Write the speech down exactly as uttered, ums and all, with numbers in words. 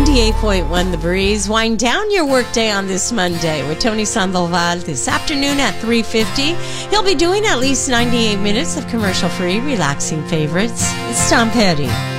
ninety-eight point one The Breeze. Wind down your workday on this Monday with Tony Sandoval this afternoon at three fifty. He'll be doing at least ninety-eight minutes of commercial-free, relaxing favorites. It's Tom Petty.